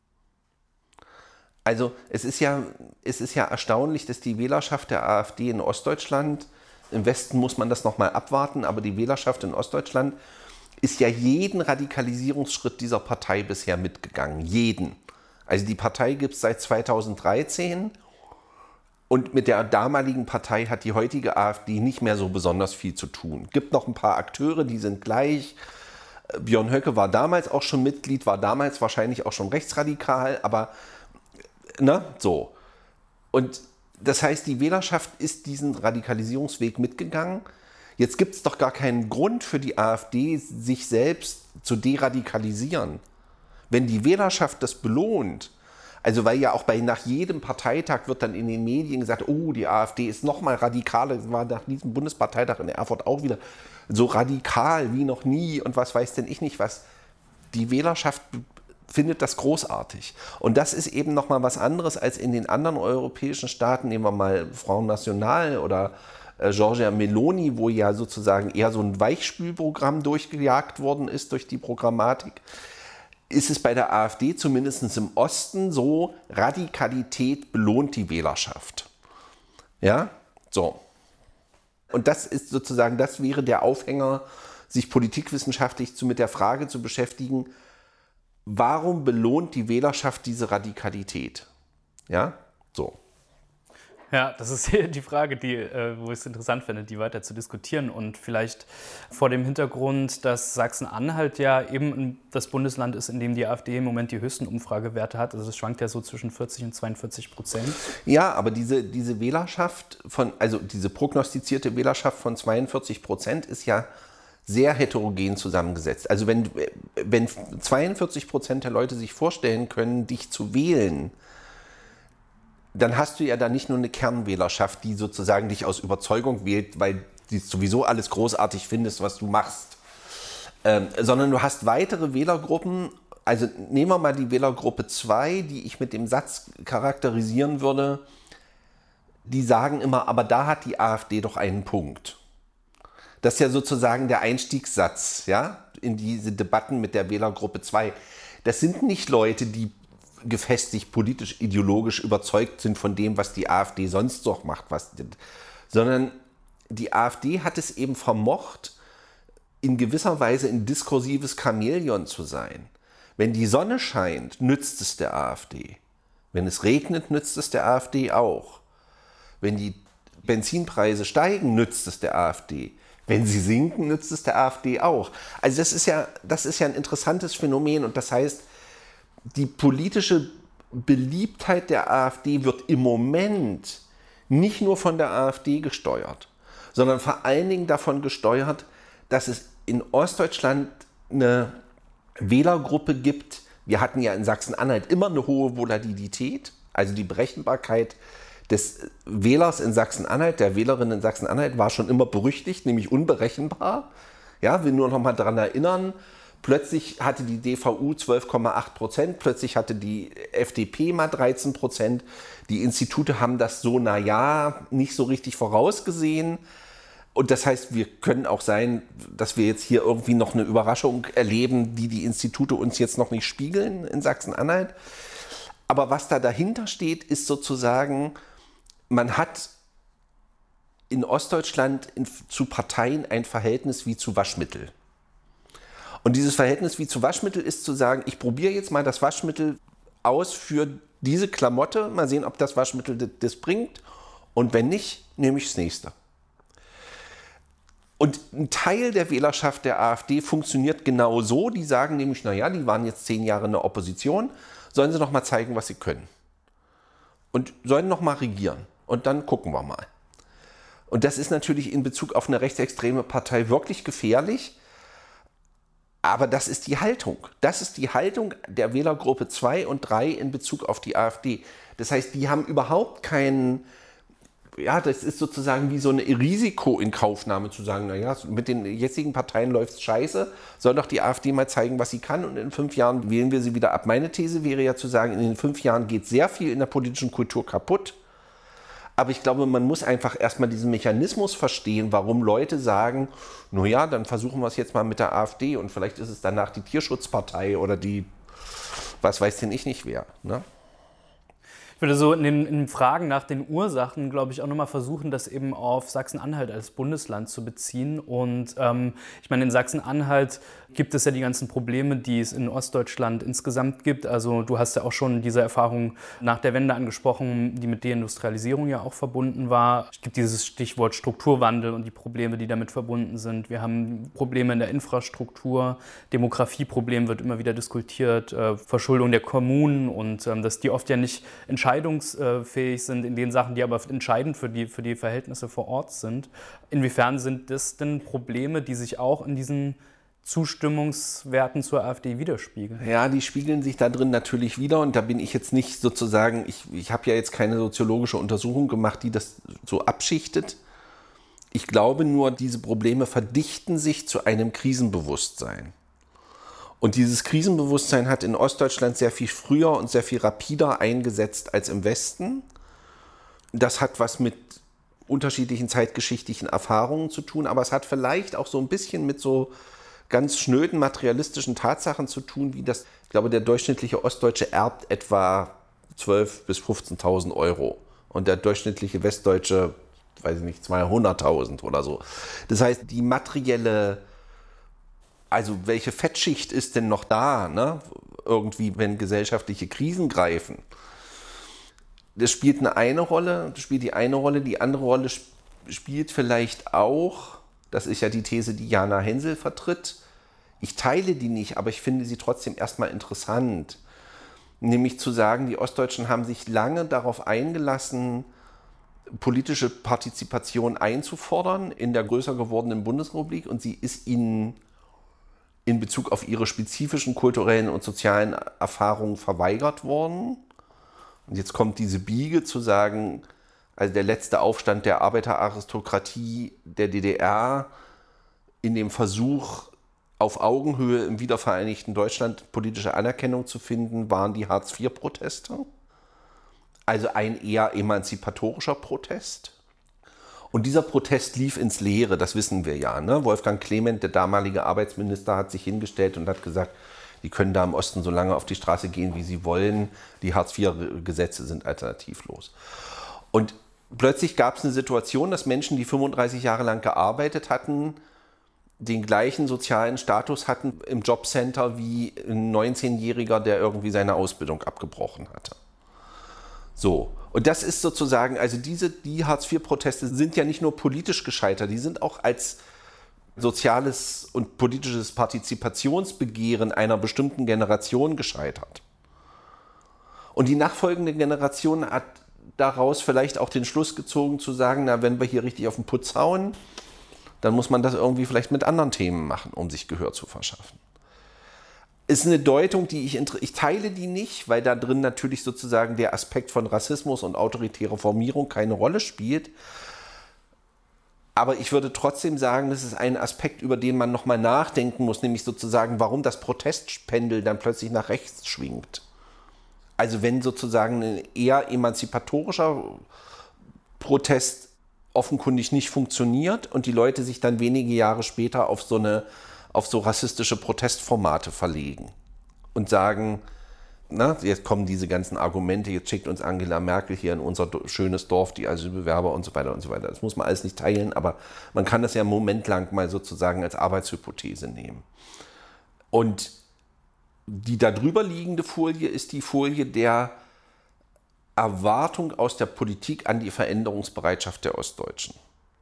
Also es ist ja erstaunlich, dass die Wählerschaft der AfD in Ostdeutschland, im Westen muss man das nochmal abwarten, aber die Wählerschaft in Ostdeutschland ist ja jeden Radikalisierungsschritt dieser Partei bisher mitgegangen. Jeden. Also die Partei gibt es seit 2013 und mit der damaligen Partei hat die heutige AfD nicht mehr so besonders viel zu tun. Es gibt noch ein paar Akteure, die sind gleich. Björn Höcke war damals auch schon Mitglied, war damals wahrscheinlich auch schon rechtsradikal, aber so. Und das heißt, die Wählerschaft ist diesen Radikalisierungsweg mitgegangen. Jetzt gibt es doch gar keinen Grund für die AfD, sich selbst zu deradikalisieren. Wenn die Wählerschaft das belohnt, also weil ja auch nach jedem Parteitag wird dann in den Medien gesagt, oh, die AfD ist noch mal radikaler, das war nach diesem Bundesparteitag in Erfurt auch wieder so radikal wie noch nie und was weiß denn ich nicht was. Die Wählerschaft findet das großartig. Und das ist eben noch mal was anderes als in den anderen europäischen Staaten, nehmen wir mal Front National oder Giorgia Meloni, wo ja sozusagen eher so ein Weichspülprogramm durchgejagt worden ist durch die Programmatik, ist es bei der AfD zumindest im Osten so, Radikalität belohnt die Wählerschaft. Ja, so. Und das ist sozusagen, das wäre der Aufhänger, sich politikwissenschaftlich mit der Frage zu beschäftigen, warum belohnt die Wählerschaft diese Radikalität? Ja, so. Ja, das ist die Frage, wo ich es interessant finde, die weiter zu diskutieren. Und vielleicht vor dem Hintergrund, dass Sachsen-Anhalt ja eben das Bundesland ist, in dem die AfD im Moment die höchsten Umfragewerte hat. Also es schwankt ja so zwischen 40% und 42%. Ja, aber diese Wählerschaft also diese prognostizierte Wählerschaft von 42% ist ja sehr heterogen zusammengesetzt. Also wenn 42% der Leute sich vorstellen können, dich zu wählen, dann hast du ja da nicht nur eine Kernwählerschaft, die sozusagen dich aus Überzeugung wählt, weil du sowieso alles großartig findest, was du machst, sondern du hast weitere Wählergruppen. Also nehmen wir mal die Wählergruppe 2, die ich mit dem Satz charakterisieren würde, die sagen immer, aber da hat die AfD doch einen Punkt. Das ist ja sozusagen der Einstiegssatz, ja, in diese Debatten mit der Wählergruppe 2. Das sind nicht Leute, die gefestigt politisch, ideologisch überzeugt sind von dem, was die AfD sonst noch macht, sondern die AfD hat es eben vermocht, in gewisser Weise ein diskursives Chamäleon zu sein. Wenn die Sonne scheint, nützt es der AfD. Wenn es regnet, nützt es der AfD auch. Wenn die Benzinpreise steigen, nützt es der AfD. Wenn sie sinken, nützt es der AfD auch. Also das ist ja ein interessantes Phänomen und das heißt, die politische Beliebtheit der AfD wird im Moment nicht nur von der AfD gesteuert, sondern vor allen Dingen davon gesteuert, dass es in Ostdeutschland eine Wählergruppe gibt. Wir hatten ja in Sachsen-Anhalt immer eine hohe Volatilität, also die Berechenbarkeit des Wählers in Sachsen-Anhalt, der Wählerin in Sachsen-Anhalt war schon immer berüchtigt, nämlich unberechenbar. Ja, will nur noch mal daran erinnern, plötzlich hatte die DVU 12,8%, plötzlich hatte die FDP mal 13%. Die Institute haben das so, nicht so richtig vorausgesehen. Und das heißt, wir können auch sein, dass wir jetzt hier irgendwie noch eine Überraschung erleben, die Institute uns jetzt noch nicht spiegeln in Sachsen-Anhalt. Aber was da dahinter steht, ist sozusagen, man hat in Ostdeutschland zu Parteien ein Verhältnis wie zu Waschmittel. Und dieses Verhältnis wie zu Waschmittel ist zu sagen, ich probiere jetzt mal das Waschmittel aus für diese Klamotte, mal sehen, ob das Waschmittel das bringt. Und wenn nicht, nehme ich das nächste. Und ein Teil der Wählerschaft der AfD funktioniert genau so. Die sagen nämlich, naja, die waren jetzt 10 Jahre in der Opposition, sollen sie noch mal zeigen, was sie können. Und sollen noch mal regieren. Und dann gucken wir mal. Und das ist natürlich in Bezug auf eine rechtsextreme Partei wirklich gefährlich. Aber das ist die Haltung. Das ist die Haltung der Wählergruppe 2 und 3 in Bezug auf die AfD. Das heißt, die haben überhaupt keinen, ja, das ist sozusagen wie so eine Risikoinkaufnahme zu sagen, naja, mit den jetzigen Parteien läuft es scheiße, soll doch die AfD mal zeigen, was sie kann und in 5 Jahren wählen wir sie wieder ab. Meine These wäre ja zu sagen, in den 5 Jahren geht sehr viel in der politischen Kultur kaputt. Aber ich glaube, man muss einfach erstmal diesen Mechanismus verstehen, warum Leute sagen, naja, dann versuchen wir es jetzt mal mit der AfD und vielleicht ist es danach die Tierschutzpartei oder die, was weiß denn ich nicht wer. Ne? Ich würde so in den Fragen nach den Ursachen, glaube ich, auch nochmal versuchen, das eben auf Sachsen-Anhalt als Bundesland zu beziehen. Und ich meine, in Sachsen-Anhalt gibt es ja die ganzen Probleme, die es in Ostdeutschland insgesamt gibt. Also du hast ja auch schon diese Erfahrung nach der Wende angesprochen, die mit Deindustrialisierung ja auch verbunden war. Es gibt dieses Stichwort Strukturwandel und die Probleme, die damit verbunden sind. Wir haben Probleme in der Infrastruktur, Demografieproblem wird immer wieder diskutiert, Verschuldung der Kommunen und dass die oft ja nicht entscheidungsfähig sind in den Sachen, die aber entscheidend für die Verhältnisse vor Ort sind. Inwiefern sind das denn Probleme, die sich auch in diesen Zustimmungswerten zur AfD widerspiegeln? Ja, die spiegeln sich da drin natürlich wieder und da bin ich jetzt nicht sozusagen, ich habe ja jetzt keine soziologische Untersuchung gemacht, die das so abschichtet. Ich glaube nur, diese Probleme verdichten sich zu einem Krisenbewusstsein. Und dieses Krisenbewusstsein hat in Ostdeutschland sehr viel früher und sehr viel rapider eingesetzt als im Westen. Das hat was mit unterschiedlichen zeitgeschichtlichen Erfahrungen zu tun, aber es hat vielleicht auch so ein bisschen mit so ganz schnöden materialistischen Tatsachen zu tun, wie das, ich glaube, der durchschnittliche Ostdeutsche erbt etwa 12.000 bis 15.000 Euro und der durchschnittliche Westdeutsche, weiß ich nicht, 200.000 oder so. Das heißt, die materielle, also welche Fettschicht ist denn noch da, ne? Irgendwie, wenn gesellschaftliche Krisen greifen? Das spielt eine Rolle, das spielt die eine Rolle, die andere Rolle spielt vielleicht auch, das ist ja die These, die Jana Hensel vertritt. Ich teile die nicht, aber ich finde sie trotzdem erstmal interessant. Nämlich zu sagen, die Ostdeutschen haben sich lange darauf eingelassen, politische Partizipation einzufordern in der größer gewordenen Bundesrepublik und sie ist ihnen in Bezug auf ihre spezifischen kulturellen und sozialen Erfahrungen verweigert worden. Und jetzt kommt diese Biege zu sagen, also der letzte Aufstand der Arbeiteraristokratie der DDR in dem Versuch, auf Augenhöhe im wiedervereinigten Deutschland politische Anerkennung zu finden, waren die Hartz-IV-Proteste. Also ein eher emanzipatorischer Protest. Und dieser Protest lief ins Leere, das wissen wir ja. Ne? Wolfgang Clement, der damalige Arbeitsminister, hat sich hingestellt und hat gesagt, die können da im Osten so lange auf die Straße gehen, wie sie wollen. Die Hartz-IV-Gesetze sind alternativlos. Und plötzlich gab es eine Situation, dass Menschen, die 35 Jahre lang gearbeitet hatten, den gleichen sozialen Status hatten im Jobcenter wie ein 19-Jähriger, der irgendwie seine Ausbildung abgebrochen hatte. So, und das ist sozusagen, also die Hartz-IV-Proteste sind ja nicht nur politisch gescheitert, die sind auch als soziales und politisches Partizipationsbegehren einer bestimmten Generation gescheitert. Und die nachfolgende Generation hat daraus vielleicht auch den Schluss gezogen zu sagen, na, wenn wir hier richtig auf den Putz hauen, dann muss man das irgendwie vielleicht mit anderen Themen machen, um sich Gehör zu verschaffen. Ist eine Deutung, die ich teile die nicht, weil da drin natürlich sozusagen der Aspekt von Rassismus und autoritärer Formierung keine Rolle spielt. Aber ich würde trotzdem sagen, das ist ein Aspekt, über den man nochmal nachdenken muss, nämlich sozusagen, warum das Protestpendel dann plötzlich nach rechts schwingt. Also wenn sozusagen ein eher emanzipatorischer Protest offenkundig nicht funktioniert und die Leute sich dann wenige Jahre später auf so rassistische Protestformate verlegen und sagen, na, jetzt kommen diese ganzen Argumente, jetzt schickt uns Angela Merkel hier in unser schönes Dorf die Asylbewerber und so weiter und so weiter. Das muss man alles nicht teilen, aber man kann das ja einen Moment lang mal sozusagen als Arbeitshypothese nehmen. Und die darüber liegende Folie ist die Folie der Erwartung aus der Politik an die Veränderungsbereitschaft der Ostdeutschen.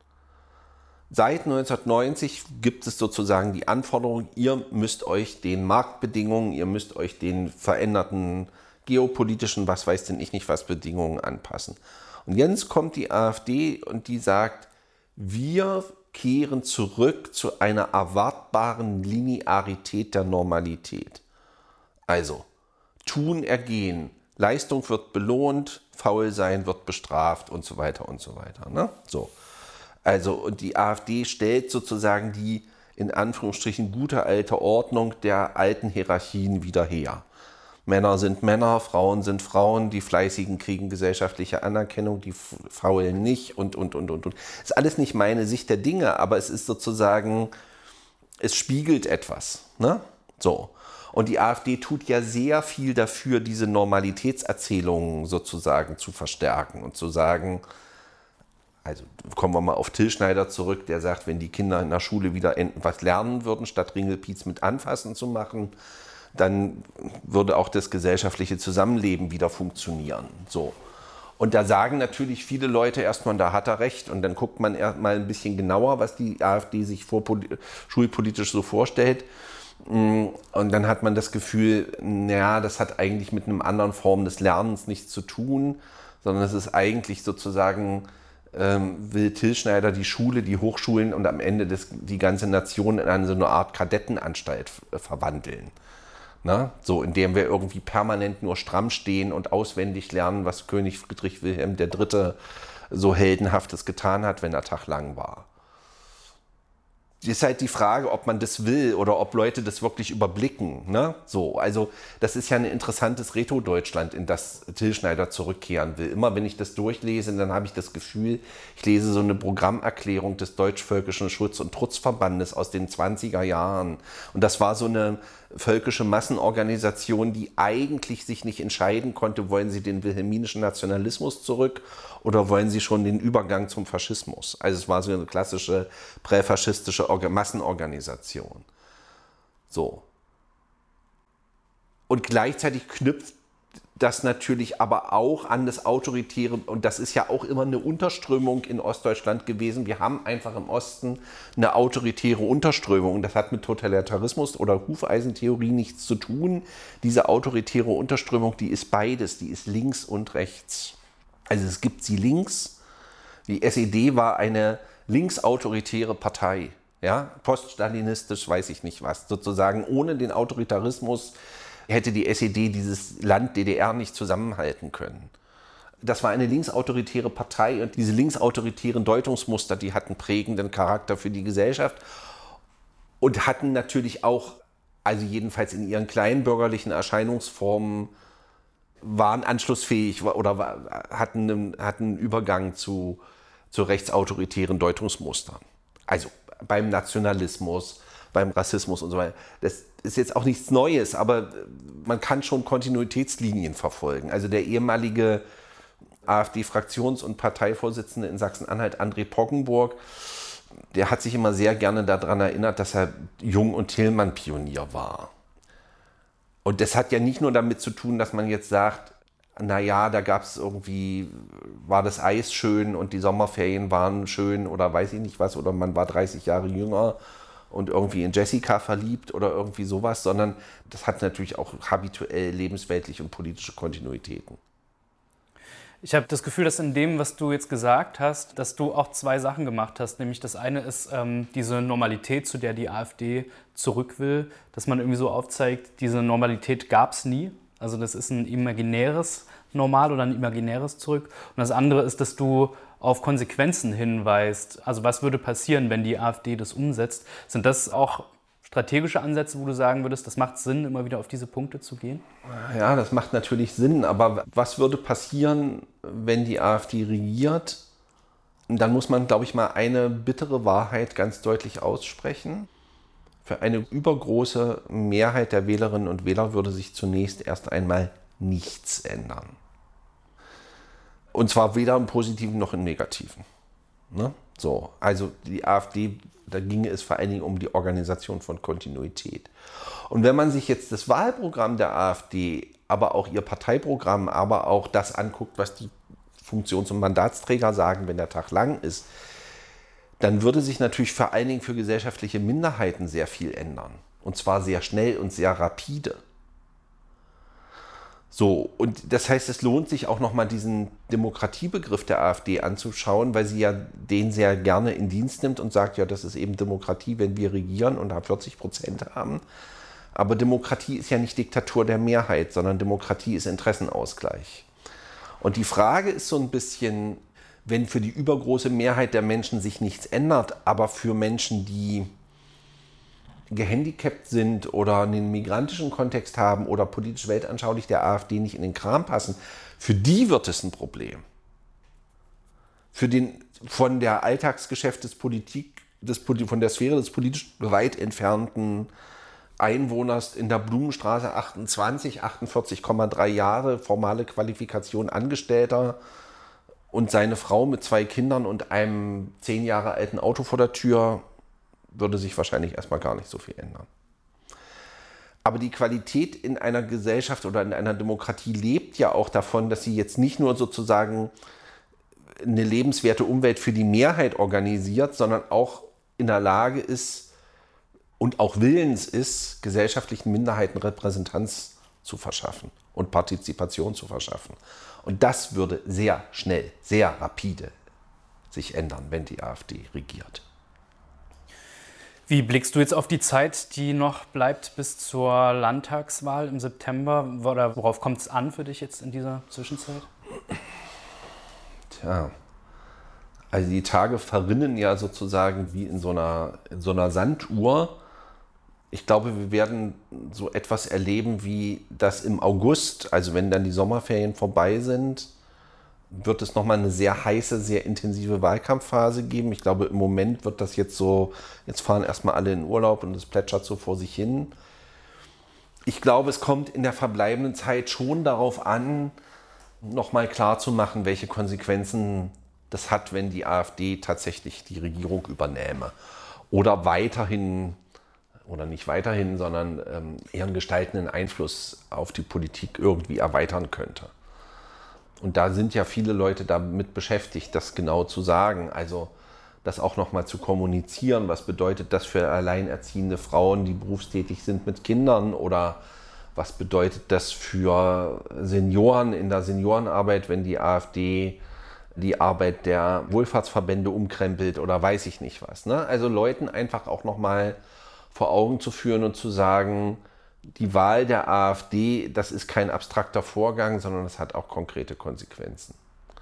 Seit 1990 gibt es sozusagen die Anforderung, ihr müsst euch den Marktbedingungen, ihr müsst euch den veränderten geopolitischen, was weiß denn ich nicht was, Bedingungen anpassen. Und jetzt kommt die AfD und die sagt, wir kehren zurück zu einer erwartbaren Linearität der Normalität. Also, tun, ergehen, Leistung wird belohnt, Faulsein wird bestraft und so weiter und so weiter. Ne? So. Also, und die AfD stellt sozusagen die in Anführungsstrichen gute alte Ordnung der alten Hierarchien wieder her. Männer sind Männer, Frauen sind Frauen, die Fleißigen kriegen gesellschaftliche Anerkennung, die Faulen nicht und. Ist alles nicht meine Sicht der Dinge, aber es ist sozusagen, es spiegelt etwas. Ne? So. Und die AfD tut ja sehr viel dafür, diese Normalitätserzählungen sozusagen zu verstärken und zu sagen, also kommen wir mal auf Till Schneider zurück, der sagt, wenn die Kinder in der Schule wieder was lernen würden, statt Ringelpiez mit Anfassen zu machen, dann würde auch das gesellschaftliche Zusammenleben wieder funktionieren. So. Und da sagen natürlich viele Leute erstmal, da hat er recht. Und dann guckt man erstmal ein bisschen genauer, was die AfD sich schulpolitisch so vorstellt. Und dann hat man das Gefühl, naja, das hat eigentlich mit einer anderen Form des Lernens nichts zu tun, sondern es ist eigentlich sozusagen, will Till Schneider die Schule, die Hochschulen und am Ende die ganze Nation in so eine Art Kadettenanstalt verwandeln. Na? So, indem wir irgendwie permanent nur stramm stehen und auswendig lernen, was König Friedrich Wilhelm III. So Heldenhaftes getan hat, wenn der Tag lang war. ist halt die Frage, ob man das will oder ob Leute das wirklich überblicken. Ne? So, also das ist ja ein interessantes Retro-Deutschland, in das Till Schneider zurückkehren will. Immer wenn ich das durchlese, dann habe ich das Gefühl, ich lese so eine Programmerklärung des Deutsch-Völkischen Schutz- und Trutzverbandes aus den 20er Jahren. Und das war so eine völkische Massenorganisation, die eigentlich sich nicht entscheiden konnte, wollen sie den wilhelminischen Nationalismus zurück oder wollen sie schon den Übergang zum Faschismus. Also es war so eine klassische präfaschistische Massenorganisation. So. Und gleichzeitig knüpft das natürlich aber auch an das Autoritäre, und das ist ja auch immer eine Unterströmung in Ostdeutschland gewesen. Wir haben einfach im Osten eine autoritäre Unterströmung. Das hat mit Totalitarismus oder Hufeisentheorie nichts zu tun. Diese autoritäre Unterströmung, die ist beides, die ist links und rechts. Also es gibt sie links. Die SED war eine linksautoritäre Partei. Ja? Poststalinistisch, weiß ich nicht was. Sozusagen ohne den Autoritarismus hätte die SED dieses Land DDR nicht zusammenhalten können. Das war eine linksautoritäre Partei und diese linksautoritären Deutungsmuster, die hatten prägenden Charakter für die Gesellschaft und hatten natürlich auch, also jedenfalls in ihren kleinbürgerlichen Erscheinungsformen, waren anschlussfähig oder hatten einen Übergang zu rechtsautoritären Deutungsmustern. Also beim Nationalismus, beim Rassismus und so weiter. Das ist jetzt auch nichts Neues, aber man kann schon Kontinuitätslinien verfolgen. Also der ehemalige AfD-Fraktions- und Parteivorsitzende in Sachsen-Anhalt, André Poggenburg, der hat sich immer sehr gerne daran erinnert, dass er Jung- und Thälmann-Pionier war. Und das hat ja nicht nur damit zu tun, dass man jetzt sagt, naja, da gab es irgendwie, war das Eis schön und die Sommerferien waren schön oder weiß ich nicht was, oder man war 30 Jahre jünger und irgendwie in Jessica verliebt oder irgendwie sowas, sondern das hat natürlich auch habituell lebensweltliche und politische Kontinuitäten. Ich habe das Gefühl, dass in dem, was du jetzt gesagt hast, dass du auch zwei Sachen gemacht hast. Nämlich das eine ist diese Normalität, zu der die AfD zurück will, dass man irgendwie so aufzeigt, diese Normalität gab es nie. Also das ist ein imaginäres Normal oder ein imaginäres Zurück. Und das andere ist, dass du auf Konsequenzen hinweist. Also was würde passieren, wenn die AfD das umsetzt? Sind das auch strategische Ansätze, wo du sagen würdest, das macht Sinn, immer wieder auf diese Punkte zu gehen? Ja, das macht natürlich Sinn, aber was würde passieren, wenn die AfD regiert? Dann muss man, glaube ich, mal eine bittere Wahrheit ganz deutlich aussprechen. Für eine übergroße Mehrheit der Wählerinnen und Wähler würde sich zunächst erst einmal nichts ändern. Und zwar weder im Positiven noch im Negativen. Ne? So, also die AfD, da ginge es vor allen Dingen um die Organisation von Kontinuität. Und wenn man sich jetzt das Wahlprogramm der AfD, aber auch ihr Parteiprogramm, aber auch das anguckt, was die Funktions- und Mandatsträger sagen, wenn der Tag lang ist, dann würde sich natürlich vor allen Dingen für gesellschaftliche Minderheiten sehr viel ändern. Und zwar sehr schnell und sehr rapide. So, und das heißt, es lohnt sich auch nochmal diesen Demokratiebegriff der AfD anzuschauen, weil sie ja den sehr gerne in Dienst nimmt und sagt, ja, das ist eben Demokratie, wenn wir regieren und da 40% haben. Aber Demokratie ist ja nicht Diktatur der Mehrheit, sondern Demokratie ist Interessenausgleich. Und die Frage ist so ein bisschen, wenn für die übergroße Mehrheit der Menschen sich nichts ändert, aber für Menschen, die gehandicapt sind oder einen migrantischen Kontext haben oder politisch weltanschaulich der AfD nicht in den Kram passen, für die wird es ein Problem. Für den von der Alltagsgeschäft von der Sphäre des politisch weit entfernten Einwohners in der Blumenstraße 28, 48,3 Jahre, formale Qualifikation Angestellter und seine Frau mit 2 Kindern und einem 10 Jahre alten Auto vor der Tür, würde sich wahrscheinlich erstmal gar nicht so viel ändern. Aber die Qualität in einer Gesellschaft oder in einer Demokratie lebt ja auch davon, dass sie jetzt nicht nur sozusagen eine lebenswerte Umwelt für die Mehrheit organisiert, sondern auch in der Lage ist und auch willens ist, gesellschaftlichen Minderheiten Repräsentanz zu verschaffen und Partizipation zu verschaffen. Und das würde sehr schnell, sehr rapide sich ändern, wenn die AfD regiert. Wie blickst du jetzt auf die Zeit, die noch bleibt bis zur Landtagswahl im September? Oder worauf kommt es an für dich jetzt in dieser Zwischenzeit? Tja, Also die Tage verrinnen ja sozusagen wie in so einer Sanduhr. Ich glaube, wir werden so etwas erleben wie das im August, also wenn dann die Sommerferien vorbei sind, wird es nochmal eine sehr heiße, sehr intensive Wahlkampfphase geben. Ich glaube, im Moment wird das jetzt so, jetzt fahren erstmal alle in Urlaub und es plätschert so vor sich hin. Ich glaube, es kommt in der verbleibenden Zeit schon darauf an, nochmal klarzumachen, welche Konsequenzen das hat, wenn die AfD tatsächlich die Regierung übernähme. Oder weiterhin, oder nicht weiterhin, sondern ihren gestaltenden Einfluss auf die Politik irgendwie erweitern könnte. Und da sind ja viele Leute damit beschäftigt, das genau zu sagen. Also das auch nochmal zu kommunizieren. Was bedeutet das für alleinerziehende Frauen, die berufstätig sind mit Kindern? Oder was bedeutet das für Senioren in der Seniorenarbeit, wenn die AfD die Arbeit der Wohlfahrtsverbände umkrempelt oder weiß ich nicht was. Ne? Also Leuten einfach auch nochmal vor Augen zu führen und zu sagen, die Wahl der AfD, das ist kein abstrakter Vorgang, sondern das hat auch konkrete Konsequenzen.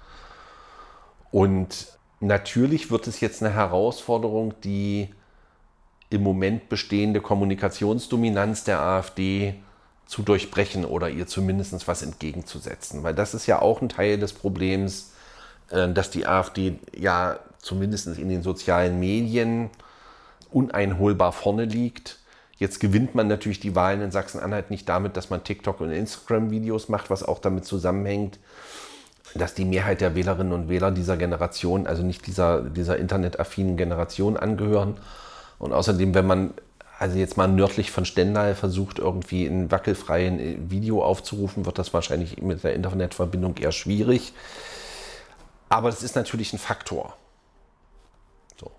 Und natürlich wird es jetzt eine Herausforderung, die im Moment bestehende Kommunikationsdominanz der AfD zu durchbrechen oder ihr zumindest was entgegenzusetzen. Weil das ist ja auch ein Teil des Problems, dass die AfD ja zumindest in den sozialen Medien uneinholbar vorne liegt. Jetzt gewinnt man natürlich die Wahlen in Sachsen-Anhalt nicht damit, dass man TikTok- und Instagram-Videos macht, was auch damit zusammenhängt, dass die Mehrheit der Wählerinnen und Wähler dieser Generation, also nicht dieser internetaffinen Generation angehören. Und außerdem, wenn man also jetzt mal nördlich von Stendal versucht, irgendwie ein wackelfreien Video aufzurufen, wird das wahrscheinlich mit der Internetverbindung eher schwierig. Aber das ist natürlich ein Faktor. So.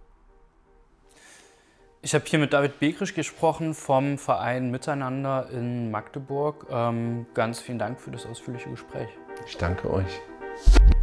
Ich habe hier mit David Bekrisch gesprochen vom Verein Miteinander in Magdeburg. Ganz vielen Dank für das ausführliche Gespräch. Ich danke euch.